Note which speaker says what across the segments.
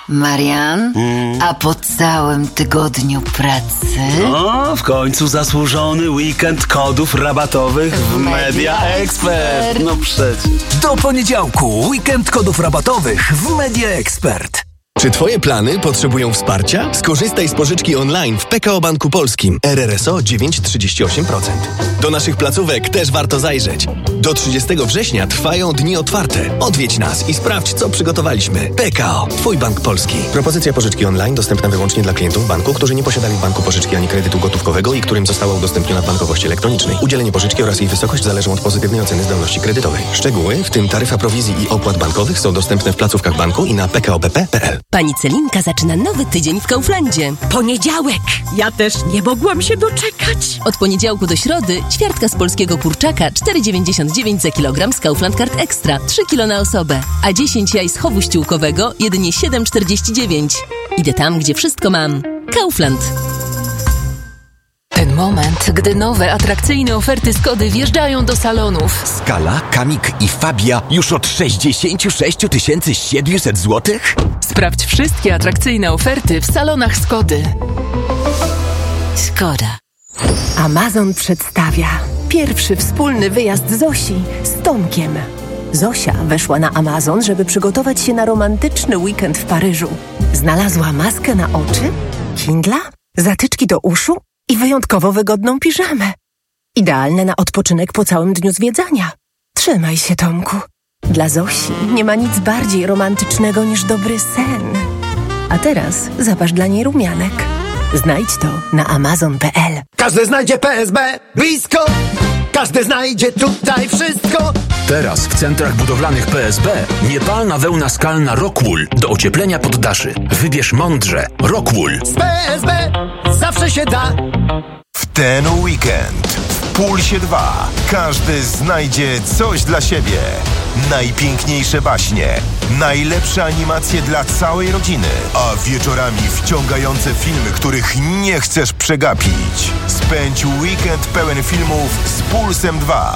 Speaker 1: Marian, a po całym tygodniu pracy?
Speaker 2: No, w końcu zasłużony weekend kodów rabatowych w Media Expert. No przecież.
Speaker 3: Do poniedziałku weekend kodów rabatowych w Media Expert.
Speaker 4: Czy twoje plany potrzebują wsparcia? Skorzystaj z pożyczki online w PKO Banku Polskim. RRSO 9,38%. Do naszych placówek też warto zajrzeć. Do 30 września trwają dni otwarte. Odwiedź nas i sprawdź, co przygotowaliśmy. PKO, twój bank polski. Propozycja pożyczki online dostępna wyłącznie dla klientów banku, którzy nie posiadali w banku pożyczki ani kredytu gotówkowego i którym została udostępniona w bankowości elektronicznej. Udzielenie pożyczki oraz jej wysokość zależą od pozytywnej oceny zdolności kredytowej. Szczegóły, w tym taryfa prowizji i opłat bankowych, są dostępne w placówkach banku i na pkopp.pl.
Speaker 5: Pani Celinka zaczyna nowy tydzień w Kauflandzie.
Speaker 6: Poniedziałek! Ja też nie mogłam się doczekać.
Speaker 5: Od poniedziałku do środy ćwiartka z polskiego kurczaka 4,99 za kilogram z Kaufland Card Extra, 3 kg na osobę, a 10 jaj z chowu ściółkowego jedynie 7,49. Idę tam, gdzie wszystko mam. Kaufland.
Speaker 7: Ten moment, gdy nowe, atrakcyjne oferty Skody wjeżdżają do salonów.
Speaker 8: Skala, Kamik i Fabia już od 66 700 zł?
Speaker 7: Sprawdź wszystkie atrakcyjne oferty w salonach Skody.
Speaker 5: Skoda.
Speaker 9: Amazon przedstawia pierwszy wspólny wyjazd Zosi z Tomkiem. Zosia weszła na Amazon, żeby przygotować się na romantyczny weekend w Paryżu. Znalazła maskę na oczy, Kindla, zatyczki do uszu i wyjątkowo wygodną piżamę. Idealne na odpoczynek po całym dniu zwiedzania. Trzymaj się, Tomku. Dla Zosi nie ma nic bardziej romantycznego niż dobry sen. A teraz zapasz dla niej rumianek. Znajdź to na amazon.pl.
Speaker 10: Każdy znajdzie PSB blisko. Każdy znajdzie tutaj wszystko.
Speaker 3: Teraz w centrach budowlanych PSB niepalna wełna skalna Rockwool do ocieplenia poddaszy. Wybierz mądrze. Rockwool.
Speaker 10: Z PSB zawsze się da.
Speaker 11: W ten weekend w Pulsie 2 każdy znajdzie coś dla siebie. Najpiękniejsze baśnie, najlepsze animacje dla całej rodziny, a wieczorami wciągające filmy, których nie chcesz przegapić. Spędź weekend pełen filmów z Pulsem 2.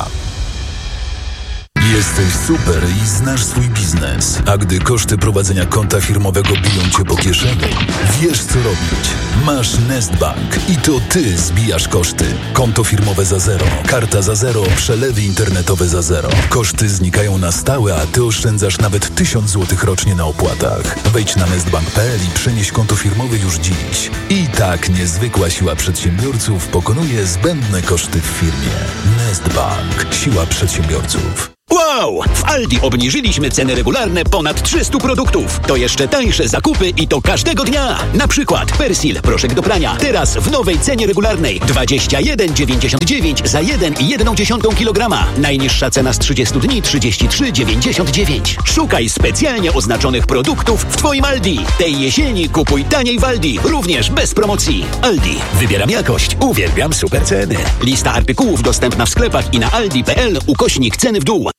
Speaker 12: Jesteś super i znasz swój biznes. A gdy koszty prowadzenia konta firmowego biją cię po kieszeni, wiesz co robić. Masz Nestbank i to ty zbijasz koszty. Konto firmowe za zero, karta za zero, przelewy internetowe za zero. Koszty znikają na stałe, a ty oszczędzasz nawet 1000 zł rocznie na opłatach. Wejdź na nestbank.pl i przenieś konto firmowe już dziś. I tak niezwykła siła przedsiębiorców pokonuje zbędne koszty w firmie. Nestbank. Siła przedsiębiorców.
Speaker 13: Wow! W Aldi obniżyliśmy ceny regularne ponad 300 produktów. To jeszcze tańsze zakupy i to każdego dnia. Na przykład Persil, proszek do prania. Teraz w nowej cenie regularnej 21,99 za 1,1 kg. Najniższa cena z 30 dni 33,99. Szukaj specjalnie oznaczonych produktów w Twoim Aldi. Tej jesieni kupuj taniej w Aldi, również bez promocji. Aldi. Wybieram jakość. Uwielbiam super ceny. Lista artykułów dostępna w sklepach i na aldi.pl/ceny w dół.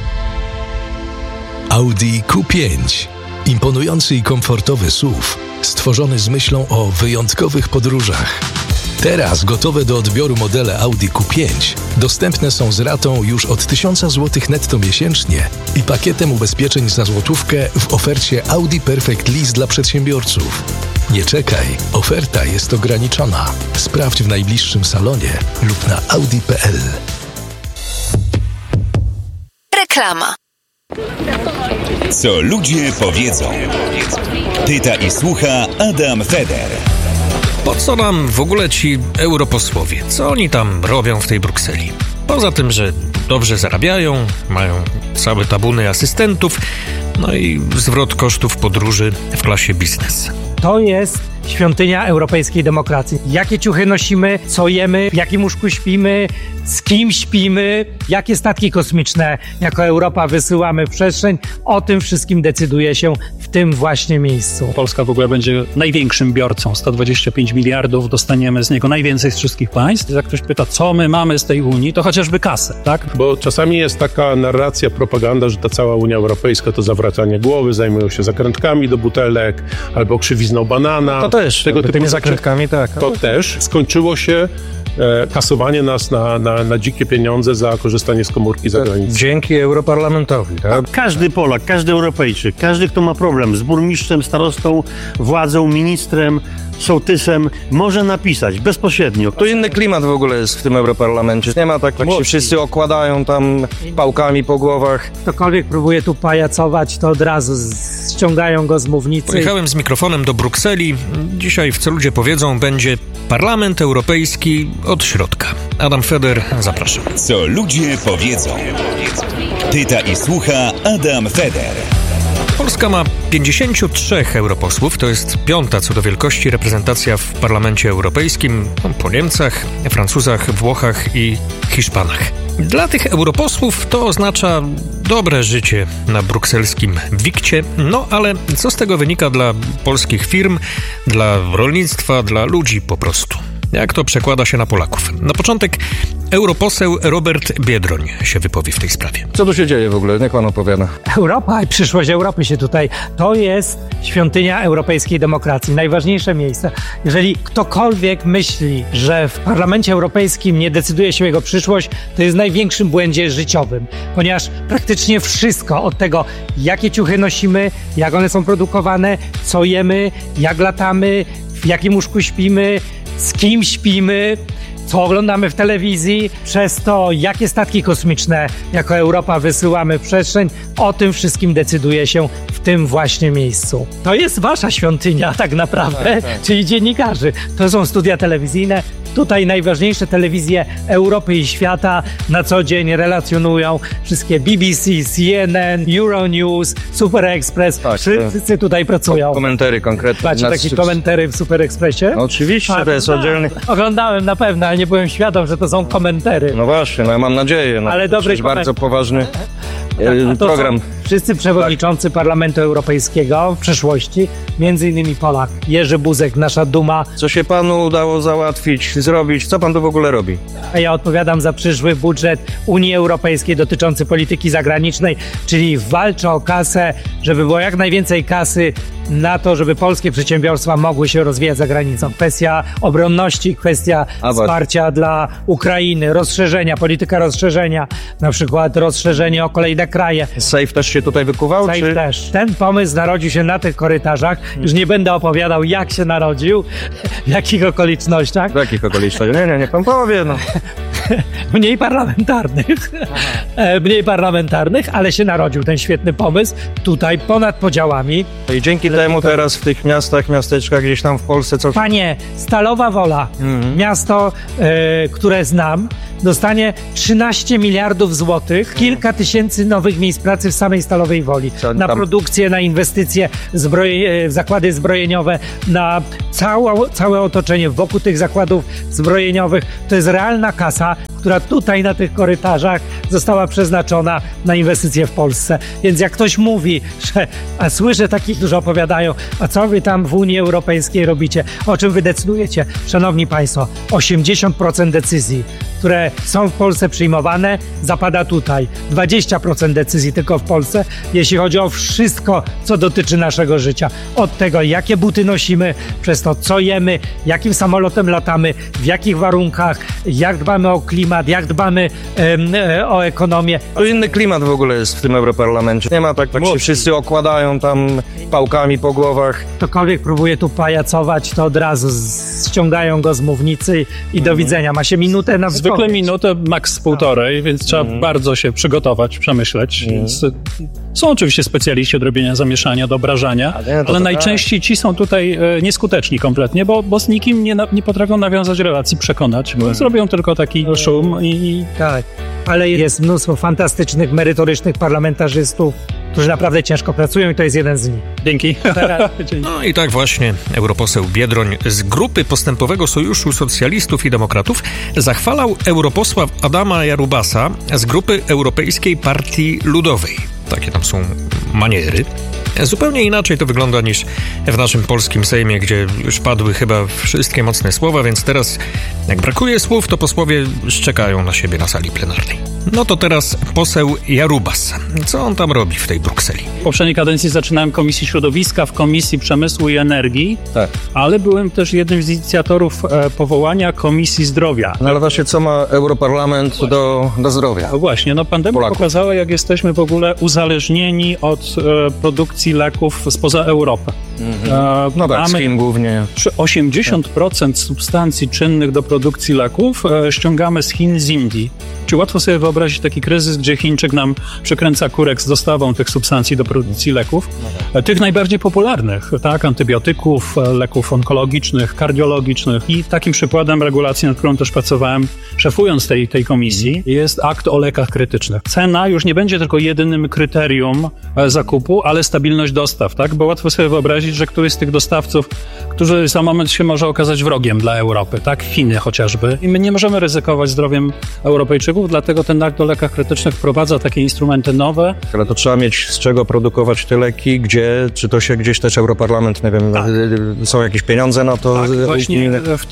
Speaker 14: Audi Q5. Imponujący i komfortowy SUV, stworzony z myślą o wyjątkowych podróżach. Teraz gotowe do odbioru modele Audi Q5 dostępne są z ratą już od 1000 zł netto miesięcznie i pakietem ubezpieczeń za złotówkę w ofercie Audi Perfect Lease dla przedsiębiorców. Nie czekaj, oferta jest ograniczona. Sprawdź w najbliższym salonie lub na audi.pl.
Speaker 5: Reklama.
Speaker 15: Co ludzie powiedzą. Pyta i słucha Adam Feder.
Speaker 16: Po co nam w ogóle ci europosłowie? Co oni tam robią w tej Brukseli? Poza tym, że dobrze zarabiają, mają całe tabuny asystentów, no i zwrot kosztów podróży w klasie biznes.
Speaker 17: To jest świątynia europejskiej demokracji. Jakie ciuchy nosimy, co jemy, w jakim łóżku śpimy, z kim śpimy, jakie statki kosmiczne jako Europa wysyłamy w przestrzeń. O tym wszystkim decyduje się w tym właśnie miejscu.
Speaker 18: Polska w ogóle będzie największym biorcą. 125 miliardów dostaniemy z niego, najwięcej z wszystkich państw. Jak ktoś pyta, co my mamy z tej Unii, to chociażby kasę, tak?
Speaker 19: Bo czasami jest taka narracja, propaganda, że ta cała Unia Europejska to zawracanie głowy, zajmują się zakrętkami do butelek albo krzywizną banana.
Speaker 16: też,
Speaker 19: tego typu
Speaker 16: tymi
Speaker 19: rzeczy,
Speaker 16: zakrętkami, tak.
Speaker 19: to też skończyło się kasowanie nas na dzikie pieniądze za korzystanie z komórki za granicą.
Speaker 16: Dzięki Europarlamentowi, tak?
Speaker 20: Każdy Polak, każdy Europejczyk, każdy, kto ma problem z burmistrzem, starostą, władzą, ministrem, sołtysem, może napisać bezpośrednio.
Speaker 16: To inny klimat w ogóle jest w tym Europarlamencie. Nie ma tak się wszyscy okładają tam pałkami po głowach.
Speaker 17: Ktokolwiek próbuje tu pajacować, to od razu ściągają go z mównicy.
Speaker 16: Pojechałem z mikrofonem do Brukseli. Dzisiaj w Co ludzie powiedzą będzie Parlament Europejski od środka. Adam Feder, zapraszam.
Speaker 15: Co ludzie powiedzą. Pyta i słucha Adam Feder.
Speaker 16: Polska ma 53 europosłów, to jest 5. co do wielkości reprezentacja w Parlamencie Europejskim, po Niemcach, Francuzach, Włochach i Hiszpanach. Dla tych europosłów to oznacza dobre życie na brukselskim wikcie, no ale co z tego wynika dla polskich firm, dla rolnictwa, dla ludzi po prostu? Jak to przekłada się na Polaków? Na początek europoseł Robert Biedroń się wypowie w tej sprawie. Co tu się dzieje w ogóle? Niech pan opowiada.
Speaker 17: Europa i przyszłość Europy się tutaj... To jest świątynia europejskiej demokracji. Najważniejsze miejsce. Jeżeli ktokolwiek myśli, że w Parlamencie Europejskim nie decyduje się jego przyszłość, to jest w największym błędzie życiowym. Ponieważ praktycznie wszystko od tego, jakie ciuchy nosimy, jak one są produkowane, co jemy, jak latamy, w jakim łóżku śpimy, z kim śpimy, co oglądamy w telewizji, przez to, jakie statki kosmiczne jako Europa wysyłamy w przestrzeń, o tym wszystkim decyduje się w tym właśnie miejscu. To jest wasza świątynia tak naprawdę, czyli dziennikarzy. To są studia telewizyjne. Tutaj najważniejsze telewizje Europy i świata na co dzień relacjonują wszystkie BBC, CNN, Euronews, Super Express. Tak, wszyscy tutaj pracują.
Speaker 16: Komentary konkretne.
Speaker 17: Macie takie komentary w Super Expressie?
Speaker 16: No, oczywiście, to jest oddzielny.
Speaker 17: Oglądałem na pewno, ale nie byłem świadom, że to są komentary.
Speaker 16: No właśnie, no ja mam nadzieję. No,
Speaker 17: ale dobry
Speaker 16: bardzo poważny program.
Speaker 17: Wszyscy przewodniczący Parlamentu Europejskiego w przeszłości, między innymi Polak, Jerzy Buzek, nasza duma.
Speaker 16: Co się panu udało załatwić, zrobić? Co pan tu w ogóle robi?
Speaker 17: A ja odpowiadam za przyszły budżet Unii Europejskiej dotyczący polityki zagranicznej, czyli walczę o kasę, żeby było jak najwięcej kasy na to, żeby polskie przedsiębiorstwa mogły się rozwijać za granicą. Kwestia obronności, kwestia wsparcia dla Ukrainy, rozszerzenia, polityka rozszerzenia, na przykład rozszerzenie o kolejne kraje.
Speaker 16: Safe też się tutaj wykuwał?
Speaker 17: Safe też. Ten pomysł narodził się na tych korytarzach. Już nie będę opowiadał, jak się narodził, w jakich okolicznościach.
Speaker 16: W jakich okolicznościach? Nie, niech pan powie, no.
Speaker 17: Mniej parlamentarnych, ale się narodził ten świetny pomysł tutaj ponad podziałami.
Speaker 16: I dzięki temu teraz w tych miastach, miasteczkach gdzieś tam w Polsce co...
Speaker 17: Panie, Stalowa Wola, miasto, które znam, dostanie 13 miliardów złotych, kilka tysięcy nowych miejsc pracy w samej Stalowej Woli. Na produkcję, na inwestycje, w zakłady zbrojeniowe, na całe otoczenie wokół tych zakładów zbrojeniowych. To jest realna kasa, która tutaj na tych korytarzach została przeznaczona na inwestycje w Polsce. Więc jak ktoś mówi, że, a słyszę takich, którzy opowiadają, a co wy tam w Unii Europejskiej robicie, o czym wy decydujecie? Szanowni Państwo, 80% decyzji, które są w Polsce przyjmowane, zapada tutaj. 20% decyzji tylko w Polsce, jeśli chodzi o wszystko, co dotyczy naszego życia. Od tego, jakie buty nosimy, przez to, co jemy, jakim samolotem latamy, w jakich warunkach, jak dbamy o klimat, jak dbamy o ekonomię.
Speaker 16: To inny klimat w ogóle jest w tym Europarlamencie. Nie ma tak się wszyscy okładają tam pałkami po głowach.
Speaker 17: Ktokolwiek próbuje tu pajacować, to od razu ściągają go z mównicy i do widzenia. Ma się minutę na wypowiedź.
Speaker 18: Zwykle minutę, maks półtorej, więc trzeba bardzo się przygotować, przemyśleć. Więc są oczywiście specjaliści od robienia zamieszania, do obrażania, ale najczęściej ci są tutaj nieskuteczni kompletnie, bo z nikim nie potrafią nawiązać relacji, przekonać. Zrobią tylko taki szum i...
Speaker 17: Tak, ale jest mnóstwo fantastycznych, merytorycznych parlamentarzystów, którzy naprawdę ciężko pracują i to jest jeden z nich.
Speaker 18: Dzięki.
Speaker 16: No i tak właśnie europoseł Biedroń z grupy Postępowego Sojuszu Socjalistów i Demokratów zachwalał europosła Adama Jarubasa z grupy Europejskiej Partii Ludowej. Takie tam są maniery. Zupełnie inaczej to wygląda niż w naszym polskim Sejmie, gdzie już padły chyba wszystkie mocne słowa, więc teraz jak brakuje słów, to posłowie szczekają na siebie na sali plenarnej. No to teraz poseł Jarubas. Co on tam robi w tej Brukseli?
Speaker 18: W poprzedniej kadencji zaczynałem Komisji Środowiska, w Komisji Przemysłu i Energii, ale byłem też jednym z inicjatorów powołania Komisji Zdrowia.
Speaker 21: No ale właśnie co ma Europarlament do zdrowia?
Speaker 18: No właśnie, pandemia pokazała, jak jesteśmy w ogóle uzależnieni od produkcji leków spoza Europy.
Speaker 21: No tak, z Chin głównie.
Speaker 18: 80% substancji czynnych do produkcji leków ściągamy z Chin, z Indii. Czy łatwo sobie wyobrazić taki kryzys, gdzie Chińczyk nam przekręca kurek z dostawą tych substancji do produkcji leków? Tych najbardziej popularnych, tak? Antybiotyków, leków onkologicznych, kardiologicznych. I takim przykładem regulacji, nad którą też pracowałem, szefując tej komisji, jest akt o lekach krytycznych. Cena już nie będzie tylko jedynym kryterium zakupu, ale stabilność dostaw, tak? Bo łatwo sobie wyobrazić, że któryś z tych dostawców, który za moment się może okazać wrogiem dla Europy, tak? Chiny chociażby. I my nie możemy ryzykować zdrowiem Europejczyków, dlatego ten akt o lekach krytycznych wprowadza takie instrumenty nowe.
Speaker 21: Ale to trzeba mieć z czego produkować te leki, czy to się gdzieś też Europarlament, nie wiem, są jakieś pieniądze na to?
Speaker 18: Tak, właśnie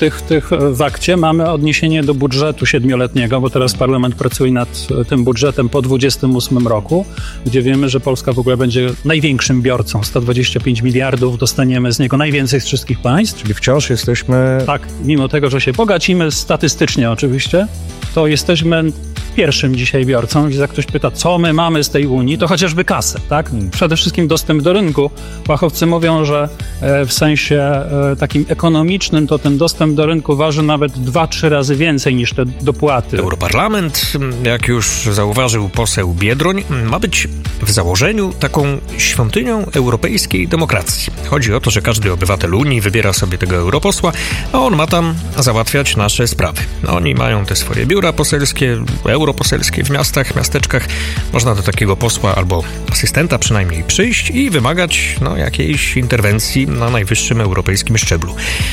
Speaker 18: w akcie mamy odniesienie do budżetu 7-letniego, bo teraz Parlament pracuje nad tym budżetem po 2028 roku, gdzie wiemy, że Polska w ogóle będzie największym biorcą. 125 miliardów dostaniemy z niego najwięcej z wszystkich państw.
Speaker 21: Czyli wciąż jesteśmy...
Speaker 18: Tak, mimo tego, że się bogacimy statystycznie oczywiście, to jesteśmy pierwszym dzisiaj biorcą. Jeśli ktoś pyta, co my mamy z tej Unii, to chociażby kasę, tak? Przede wszystkim dostęp do rynku. Fachowcy mówią, że w sensie takim ekonomicznym to ten dostęp do rynku waży nawet 2-3 razy więcej niż te dopłaty.
Speaker 16: Europarlament, jak już zauważył poseł Biedroń, ma być w założeniu taką świątynią europejskiej demokracji. Chodzi o to, że każdy obywatel Unii wybiera sobie tego europosła, a on ma tam załatwiać nasze sprawy. Oni mają te swoje biura poselskie, europoselskie w miastach, miasteczkach. Można do takiego posła albo asystenta przynajmniej przyjść i wymagać jakiejś interwencji na najwyższym europejskim szczeblu.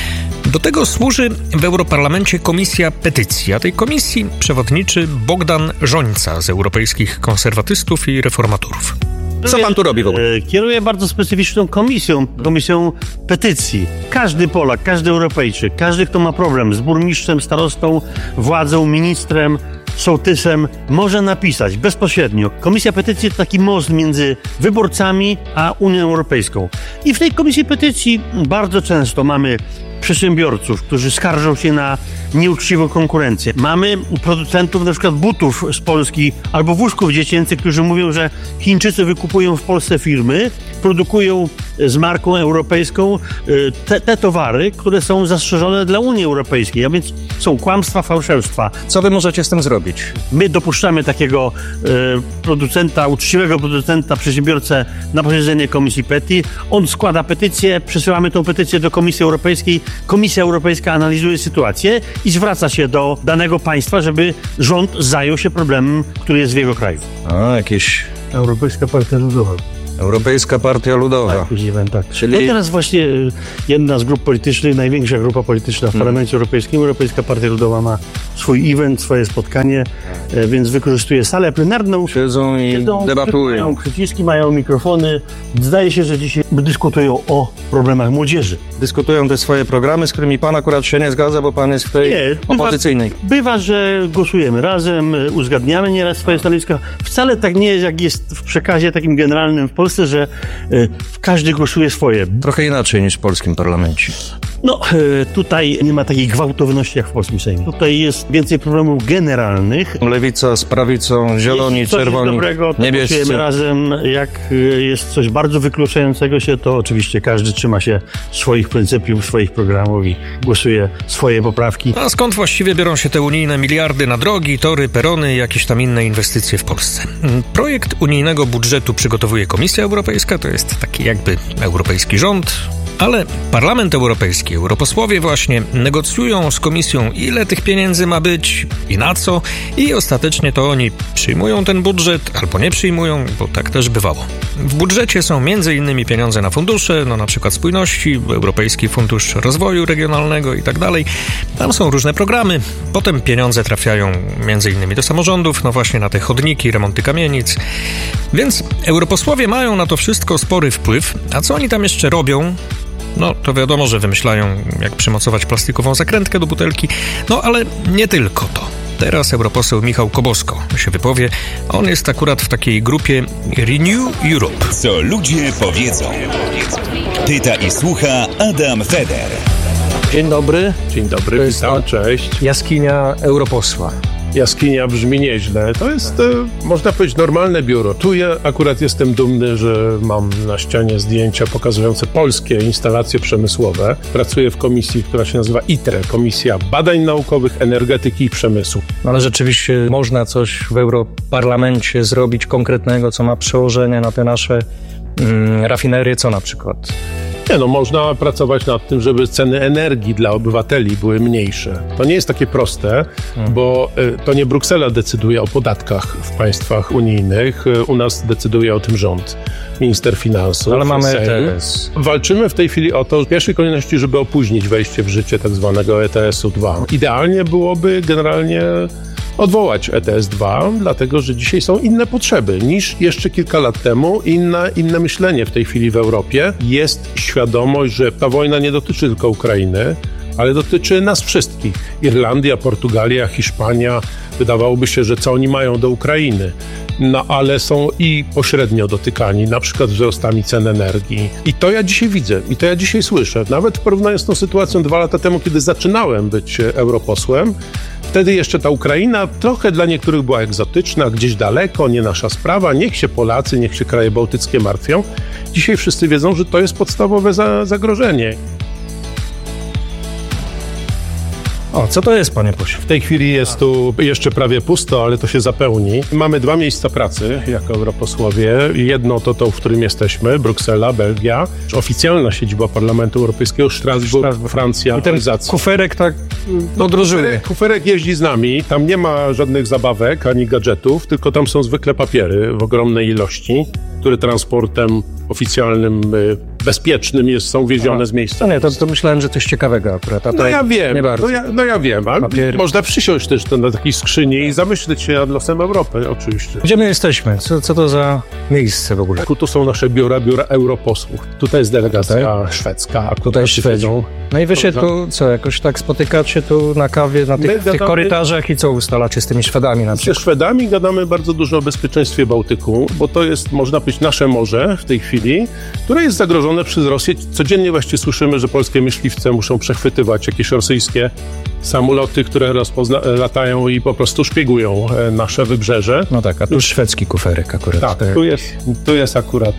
Speaker 16: Do tego służy w Europarlamencie Komisja Petycji, a tej komisji przewodniczy Bogdan Żońca z Europejskich Konserwatystów i Reformatorów.
Speaker 21: Co pan tu robi w ogóle?
Speaker 20: Kieruję bardzo specyficzną komisją petycji. Każdy Polak, każdy Europejczyk, każdy, kto ma problem z burmistrzem, starostą, władzą, ministrem, sołtysem, może napisać bezpośrednio. Komisja Petycji to taki most między wyborcami a Unią Europejską. I w tej Komisji Petycji bardzo często mamy przedsiębiorców, którzy skarżą się na nieuczciwą konkurencję. Mamy producentów na przykład butów z Polski albo wózków dziecięcych, którzy mówią, że Chińczycy wykupują w Polsce firmy, produkują z marką europejską te towary, które są zastrzeżone dla Unii Europejskiej, a więc są kłamstwa, fałszerstwa.
Speaker 21: Co wy możecie z tym zrobić?
Speaker 20: My dopuszczamy takiego producenta, uczciwego producenta, przedsiębiorcę na posiedzenie Komisji Petycji. On składa petycję, przesyłamy tą petycję do Komisji Europejskiej. Komisja Europejska analizuje sytuację i zwraca się do danego państwa, żeby rząd zajął się problemem, który jest w jego kraju.
Speaker 21: Jakieś...
Speaker 20: Europejska Partia Ludowa.
Speaker 21: Europejska Partia Ludowa.
Speaker 20: Tak. Czyli... No teraz właśnie jedna z grup politycznych, największa grupa polityczna w Parlamencie Europejskim, Europejska Partia Ludowa ma swój event, swoje spotkanie, więc wykorzystuje salę plenarną.
Speaker 21: Siedzą i debatują.
Speaker 20: Mają przyciski, mają mikrofony. Zdaje się, że dzisiaj dyskutują o problemach młodzieży.
Speaker 21: Dyskutują te swoje programy, z którymi pan akurat się nie zgadza, bo pan jest w tej opozycyjnej.
Speaker 20: Bywa, że głosujemy razem, uzgadniamy nieraz swoje stanowiska. Wcale tak nie jest, jak jest w przekazie takim generalnym w Polsce, że każdy głosuje swoje.
Speaker 21: Trochę inaczej niż w polskim parlamencie.
Speaker 20: No, tutaj nie ma takiej gwałtowności jak w polskim Sejmie. Tutaj jest więcej problemów generalnych.
Speaker 21: Lewica z prawicą, zieloni, czerwoni,
Speaker 20: dobrego, to
Speaker 21: niebiescy.
Speaker 20: Głosujemy razem. Jak jest coś bardzo wykluczającego się, to oczywiście każdy trzyma się swoich pryncypiów, swoich programów i głosuje swoje poprawki.
Speaker 16: A skąd właściwie biorą się te unijne miliardy na drogi, tory, perony i jakieś tam inne inwestycje w Polsce? Projekt unijnego budżetu przygotowuje Komisja Europejska, to jest taki jakby europejski rząd, Ale Parlament Europejski, europosłowie właśnie negocjują z Komisją, ile tych pieniędzy ma być i na co, i ostatecznie to oni przyjmują ten budżet albo nie przyjmują, bo tak też bywało. W budżecie są m.in. pieniądze na fundusze, na przykład spójności, Europejski Fundusz Rozwoju Regionalnego i tak dalej. Tam są różne programy. Potem pieniądze trafiają m.in. do samorządów, właśnie na te chodniki, remonty kamienic. Więc europosłowie mają na to wszystko spory wpływ. A co oni tam jeszcze robią? To wiadomo, że wymyślają, jak przymocować plastikową zakrętkę do butelki. Ale nie tylko to. Teraz europoseł Michał Kobosko się wypowie. On jest akurat w takiej grupie Renew Europe.
Speaker 15: Co ludzie powiedzą. Pyta i słucha Adam Feder.
Speaker 21: Dzień dobry.
Speaker 19: Dzień dobry, witam, cześć.
Speaker 21: Jaskinia europosła.
Speaker 19: Jaskinia brzmi nieźle. To jest, można powiedzieć, normalne biuro. Tu ja akurat jestem dumny, że mam na ścianie zdjęcia pokazujące polskie instalacje przemysłowe. Pracuję w komisji, która się nazywa ITRE, Komisja Badań Naukowych, Energetyki i Przemysłu.
Speaker 21: Ale rzeczywiście można coś w Europarlamencie zrobić konkretnego, co ma przełożenie na te nasze rafinerie, co na przykład?
Speaker 19: Można pracować nad tym, żeby ceny energii dla obywateli były mniejsze. To nie jest takie proste, bo to nie Bruksela decyduje o podatkach w państwach unijnych. U nas decyduje o tym rząd, minister finansów.
Speaker 21: Ale mamy ETS.
Speaker 19: Walczymy w tej chwili o to, w pierwszej kolejności, żeby opóźnić wejście w życie tak zwanego ETS-u 2. Idealnie byłoby generalnie odwołać ETS 2, dlatego że dzisiaj są inne potrzeby niż jeszcze kilka lat temu. Inne myślenie w tej chwili w Europie. Jest świadomość, że ta wojna nie dotyczy tylko Ukrainy, ale dotyczy nas wszystkich. Irlandia, Portugalia, Hiszpania. Wydawałoby się, że co oni mają do Ukrainy. Ale są i pośrednio dotykani, na przykład wzrostami cen energii. I to ja dzisiaj widzę, i to ja dzisiaj słyszę. Nawet w porównaniu z tą sytuacją 2 lata temu, kiedy zaczynałem być europosłem, wtedy jeszcze ta Ukraina trochę dla niektórych była egzotyczna, gdzieś daleko, nie nasza sprawa. Niech się Polacy, niech się kraje bałtyckie martwią. Dzisiaj wszyscy wiedzą, że to jest podstawowe zagrożenie.
Speaker 21: Co to jest, panie pośle?
Speaker 19: W tej chwili jest tu jeszcze prawie pusto, ale to się zapełni. Mamy 2 miejsca pracy jako europosłowie. Jedno to, w którym jesteśmy, Bruksela, Belgia. Oficjalna siedziba Parlamentu Europejskiego, Strasburg, Francja.
Speaker 21: I ten kuferek tak podróżuje.
Speaker 19: Kuferek jeździ z nami. Tam nie ma żadnych zabawek ani gadżetów, tylko tam są zwykle papiery w ogromnej ilości, które transportem oficjalnym, bezpiecznym są wiezione z miejsca.
Speaker 21: To myślałem, że coś ciekawego akurat.
Speaker 19: Ja wiem, ja wiem. Można przysiąść też na takiej skrzyni i zamyśleć się nad losem Europy, oczywiście.
Speaker 21: Gdzie my jesteśmy? Co to za miejsce w ogóle?
Speaker 19: Tu są nasze biura europosłów. Tutaj jest delegacja szwedzka.
Speaker 21: A tutaj jest Szwedzi. I wy się tu, jakoś tak spotykacie tu na kawie, na tych korytarzach i co ustalacie z tymi Szwedami na przykład?
Speaker 19: Ze Szwedami gadamy bardzo dużo o bezpieczeństwie Bałtyku, bo to jest, można powiedzieć, nasze morze w tej chwili, które jest zagrożone przez Rosję. Codziennie właściwie słyszymy, że polskie myśliwce muszą przechwytywać jakieś rosyjskie samoloty, które latają i po prostu szpiegują nasze wybrzeże.
Speaker 21: A tu szwedzki kuferek akurat.
Speaker 19: Tak, tu jest akurat...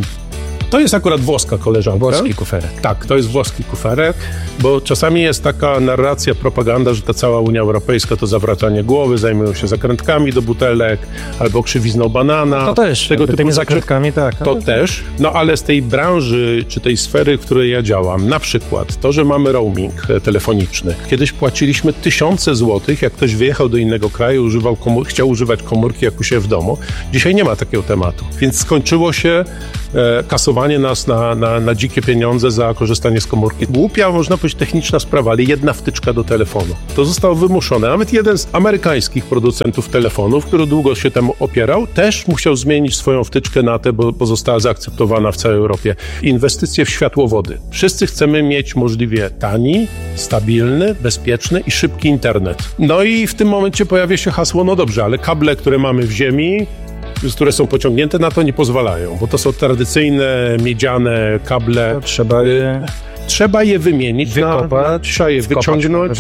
Speaker 19: To jest akurat włoska koleżanka.
Speaker 21: Włoski kuferek.
Speaker 19: Tak, to jest włoski kuferek, bo czasami jest taka narracja, propaganda, że ta cała Unia Europejska to zawracanie głowy, zajmują się zakrętkami do butelek albo krzywizną banana.
Speaker 21: To też, tymi zakrętkami, tak.
Speaker 19: To też, ale z tej branży, czy tej sfery, w której ja działam, na przykład to, że mamy roaming telefoniczny. Kiedyś płaciliśmy tysiące złotych, jak ktoś wyjechał do innego kraju, chciał używać komórki jak u siebie w domu. Dzisiaj nie ma takiego tematu, więc skończyło się kasowanie nas na dzikie pieniądze za korzystanie z komórki. Głupia, można powiedzieć, techniczna sprawa, ale jedna wtyczka do telefonu. To zostało wymuszone. Nawet jeden z amerykańskich producentów telefonów, który długo się temu opierał, też musiał zmienić swoją wtyczkę na tę, bo została zaakceptowana w całej Europie. Inwestycje w światłowody. Wszyscy chcemy mieć możliwie tani, stabilny, bezpieczny i szybki internet. I w tym momencie pojawia się hasło, dobrze, ale kable, które mamy w ziemi, które są pociągnięte, na to nie pozwalają, bo to są tradycyjne, miedziane kable.
Speaker 21: Trzeba je
Speaker 19: Trzeba je wymienić, trzeba je wyciągnąć,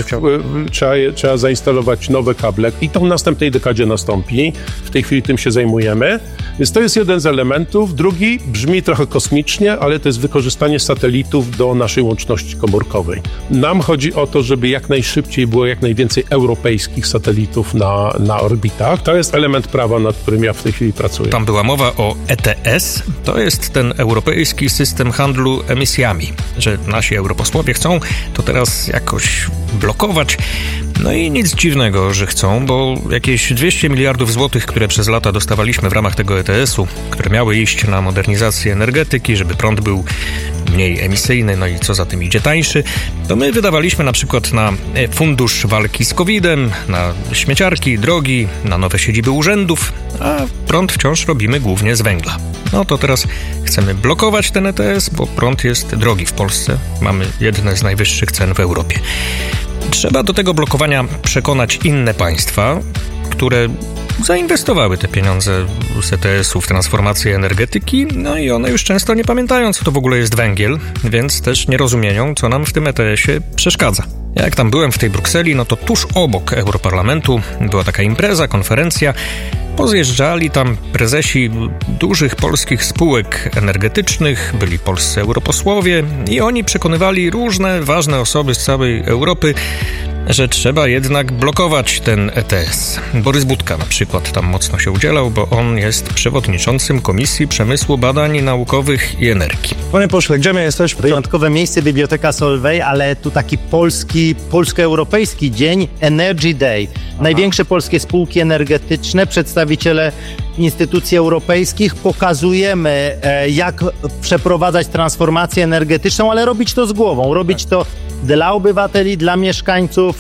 Speaker 19: trzeba zainstalować nowe kable i to w następnej dekadzie nastąpi. W tej chwili tym się zajmujemy. Więc to jest jeden z elementów. Drugi brzmi trochę kosmicznie, ale to jest wykorzystanie satelitów do naszej łączności komórkowej. Nam chodzi o to, żeby jak najszybciej było jak najwięcej europejskich satelitów na orbitach. To jest element prawa, nad którym ja w tej chwili pracuję.
Speaker 16: Tam była mowa o ETS. To jest ten europejski system handlu emisjami, że nasi europosłowie chcą to teraz jakoś blokować. No i nic dziwnego, że chcą, bo jakieś 200 miliardów złotych, które przez lata dostawaliśmy w ramach tego ETS-u, które miały iść na modernizację energetyki, żeby prąd był mniej emisyjny, no i co za tym idzie, tańszy, to my wydawaliśmy na przykład na fundusz walki z COVID-em, na śmieciarki, drogi, na nowe siedziby urzędów, a prąd wciąż robimy głównie z węgla. No to teraz chcemy blokować ten ETS, bo prąd jest drogi w Polsce. Mamy jedne z najwyższych cen w Europie. Trzeba do tego blokowania przekonać inne państwa, które zainwestowały te pieniądze z ETS-u w transformację energetyki, no i one już często nie pamiętają, co to w ogóle jest węgiel, więc też nie rozumieją, co nam w tym ETS-ie przeszkadza. Jak tam byłem w tej Brukseli, no to tuż obok Europarlamentu była taka impreza, konferencja. Pozjeżdżali tam prezesi dużych polskich spółek energetycznych, byli polscy europosłowie i oni przekonywali różne ważne osoby z całej Europy, że trzeba jednak blokować ten ETS. Borys Budka na przykład tam mocno się udzielał, bo on jest przewodniczącym Komisji Przemysłu, Badań Naukowych i Energii.
Speaker 1: Panie pośle, gdzie my jesteśmy? Wyjątkowe miejsce, Biblioteka Solvay, ale tu taki polsko-europejski dzień, Energy Day. Największe polskie spółki energetyczne, przedstawiciele instytucji europejskich, pokazujemy, jak przeprowadzać transformację energetyczną, ale robić to z głową, robić to dla obywateli, dla mieszkańców,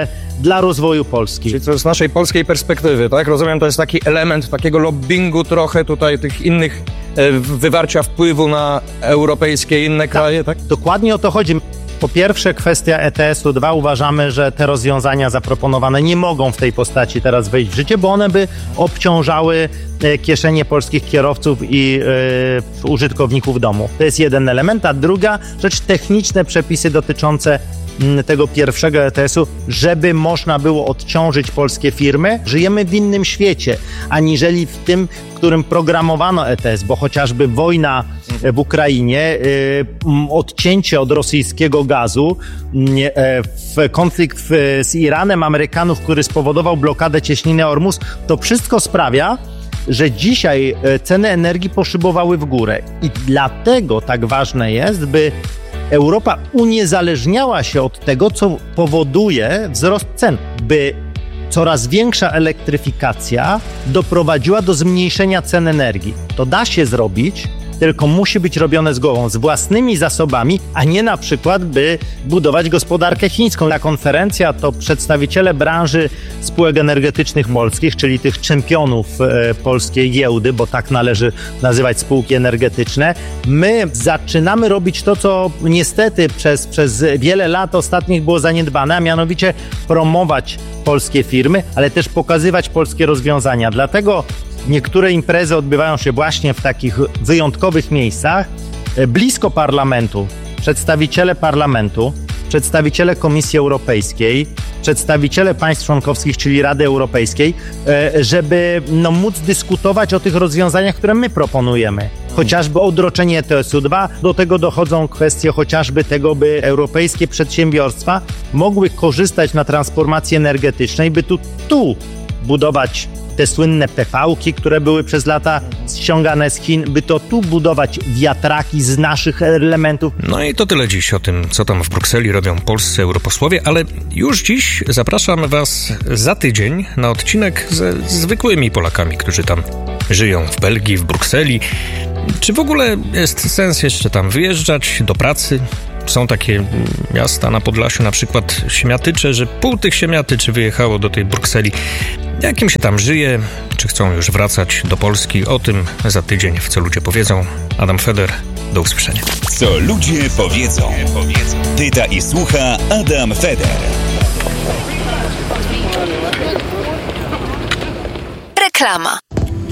Speaker 1: dla rozwoju Polski.
Speaker 21: Czyli to z naszej polskiej perspektywy, tak? Rozumiem, to jest taki element takiego lobbingu trochę tutaj tych innych, wywarcia wpływu na europejskie inne kraje, tak?
Speaker 1: Dokładnie o to chodzi. Po pierwsze, kwestia ETS-u 2. Uważamy, że te rozwiązania zaproponowane nie mogą w tej postaci teraz wejść w życie, bo one by obciążały kieszenie polskich kierowców i użytkowników domu. To jest jeden element. A druga rzecz, techniczne przepisy dotyczące tego pierwszego ETS-u, żeby można było odciążyć polskie firmy. Żyjemy w innym świecie, aniżeli w tym, w którym programowano ETS, bo chociażby wojna w Ukrainie, odcięcie od rosyjskiego gazu, konflikt z Iranem Amerykanów, który spowodował blokadę cieśniny Ormus, to wszystko sprawia, że dzisiaj ceny energii poszybowały w górę. I dlatego tak ważne jest, by Europa uniezależniała się od tego, co powoduje wzrost cen, by coraz większa elektryfikacja doprowadziła do zmniejszenia cen energii. To da się zrobić, tylko musi być robione z głową, z własnymi zasobami, a nie na przykład, by budować gospodarkę chińską. Ta konferencja to przedstawiciele branży spółek energetycznych polskich, czyli tych czempionów polskiej giełdy, bo tak należy nazywać spółki energetyczne. My zaczynamy robić to, co niestety przez wiele lat ostatnich było zaniedbane, a mianowicie promować polskie firmy, ale też pokazywać polskie rozwiązania. Dlatego niektóre imprezy odbywają się właśnie w takich wyjątkowych miejscach, blisko parlamentu, przedstawiciele Komisji Europejskiej, przedstawiciele państw członkowskich, czyli Rady Europejskiej, żeby móc dyskutować o tych rozwiązaniach, które my proponujemy. Chociażby odroczenie ETS-u 2, do tego dochodzą kwestie chociażby tego, by europejskie przedsiębiorstwa mogły korzystać na transformacji energetycznej, by tu budować te słynne PV-ki, które były przez lata ściągane z Chin, by to tu budować wiatraki z naszych elementów.
Speaker 16: No i to tyle dziś o tym, co tam w Brukseli robią polscy europosłowie, ale już dziś zapraszam Was za tydzień na odcinek ze zwykłymi Polakami, którzy tam żyją w Belgii, w Brukseli. Czy w ogóle jest sens jeszcze tam wyjeżdżać do pracy? Są takie miasta na Podlasiu, na przykład Siemiatycze, że pół tych Siemiatyczy wyjechało do tej Brukseli. Jak im się tam żyje? Czy chcą już wracać do Polski? O tym za tydzień w Co Ludzie Powiedzą. Adam Feder, do usłyszenia.
Speaker 15: Co ludzie powiedzą. Pyta i słucha Adam Feder.
Speaker 22: Reklama.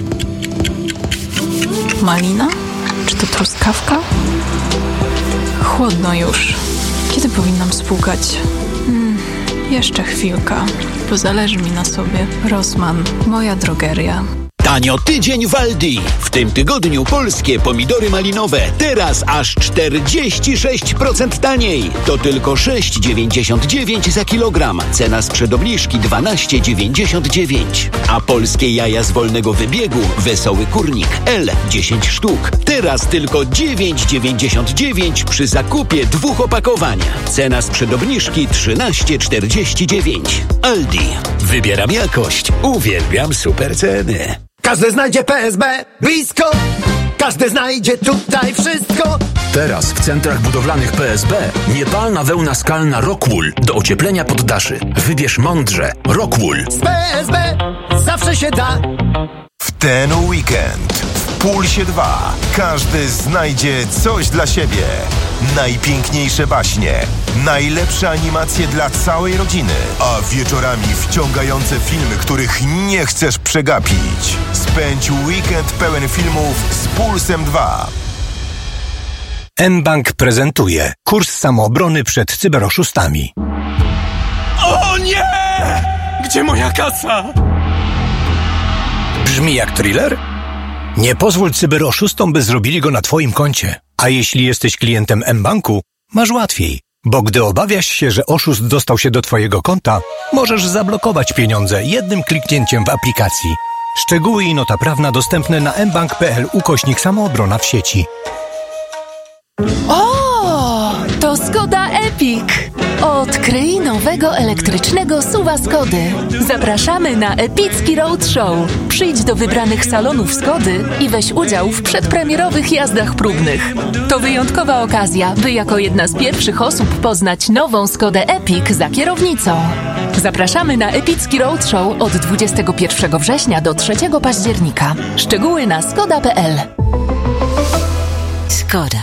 Speaker 22: Malina? Czy to truskawka?
Speaker 2: chłodno już. Kiedy powinnam spłukać? Jeszcze chwilka, bo zależy mi na sobie. Rossmann, moja drogeria.
Speaker 13: Tanio tydzień w Aldi. W tym tygodniu polskie pomidory malinowe. Teraz aż 46% taniej. To tylko 6,99 za kilogram. Cena sprzed obniżki 12,99. A polskie jaja z wolnego wybiegu Wesoły Kurnik L 10 sztuk. Teraz tylko 9,99 przy zakupie 2 opakowań. Cena sprzed obniżki 13,49. Aldi. Wybieram jakość. Uwielbiam super ceny.
Speaker 10: Każdy znajdzie PSB blisko. Każdy znajdzie tutaj wszystko.
Speaker 3: Teraz w centrach budowlanych PSB niepalna wełna skalna Rockwool do ocieplenia poddaszy. Wybierz mądrze. Rockwool.
Speaker 10: Z PSB zawsze się da.
Speaker 11: W ten weekend w Pulsie 2 każdy znajdzie coś dla siebie. Najpiękniejsze baśnie, najlepsze animacje dla całej rodziny, a wieczorami wciągające filmy, których nie chcesz przegapić. Spędź weekend pełen filmów z Pulsem 2.
Speaker 4: mBank prezentuje kurs samoobrony przed cyberoszustami.
Speaker 8: O nie! Gdzie moja kasa?
Speaker 4: Brzmi jak thriller? Nie pozwól cyberoszustom, by zrobili go na twoim koncie. A jeśli jesteś klientem mBanku, masz łatwiej. Bo gdy obawiasz się, że oszust dostał się do twojego konta, możesz zablokować pieniądze jednym kliknięciem w aplikacji. Szczegóły i nota prawna dostępne na mbank.pl/samoobrona w sieci.
Speaker 5: O, to Skoda Epic! Odkryj nowego elektrycznego SUV-a Skody. Zapraszamy na epicki roadshow. Przyjdź do wybranych salonów Skody i weź udział w przedpremierowych jazdach próbnych. To wyjątkowa okazja, by jako jedna z pierwszych osób poznać nową Skodę Epic za kierownicą. Zapraszamy na epicki roadshow od 21 września do 3 października. Szczegóły na skoda.pl.
Speaker 22: Skoda.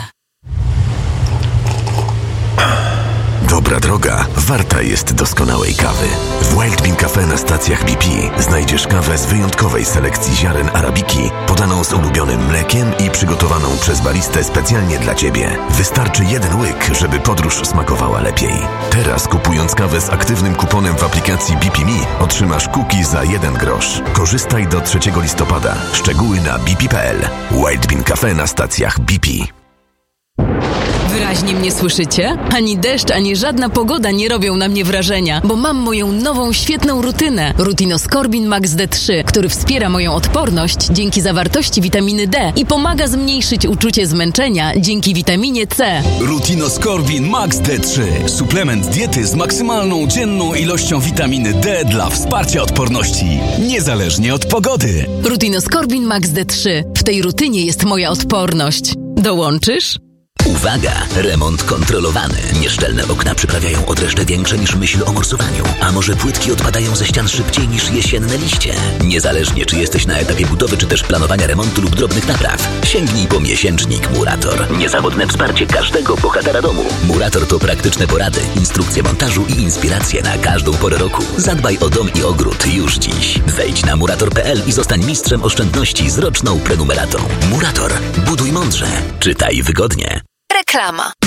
Speaker 23: Dobra droga warta jest doskonałej kawy. W Wild Bean Cafe na stacjach BP znajdziesz kawę z wyjątkowej selekcji ziaren arabiki, podaną z ulubionym mlekiem i przygotowaną przez baristę specjalnie dla Ciebie. Wystarczy jeden łyk, żeby podróż smakowała lepiej. Teraz kupując kawę z aktywnym kuponem w aplikacji BP Me otrzymasz cookie za 1 grosz. Korzystaj do 3 listopada. Szczegóły na bp.pl. Wild Bean Cafe na stacjach BP.
Speaker 5: Wyraźnie mnie słyszycie? Ani deszcz, ani żadna pogoda nie robią na mnie wrażenia, bo mam moją nową, świetną rutynę. Rutinoskorbin Max D3, który wspiera moją odporność dzięki zawartości witaminy D i pomaga zmniejszyć uczucie zmęczenia dzięki witaminie C.
Speaker 15: Rutinoskorbin Max D3. Suplement diety z maksymalną dzienną ilością witaminy D dla wsparcia odporności, niezależnie od pogody.
Speaker 5: Rutinoskorbin Max D3. W tej rutynie jest moja odporność. Dołączysz?
Speaker 24: Uwaga! Remont kontrolowany. Nieszczelne okna przyprawiają odreszcze większe niż myśl o morsowaniu. A może płytki odpadają ze ścian szybciej niż jesienne liście? Niezależnie czy jesteś na etapie budowy, czy też planowania remontu lub drobnych napraw, sięgnij po miesięcznik Murator. Niezawodne wsparcie każdego bohatera domu. Murator to praktyczne porady, instrukcje montażu i inspiracje na każdą porę roku. Zadbaj o dom i ogród już dziś. Wejdź na murator.pl i zostań mistrzem oszczędności z roczną prenumeratą. Murator. Buduj mądrze. Czytaj wygodnie.
Speaker 22: Reklama.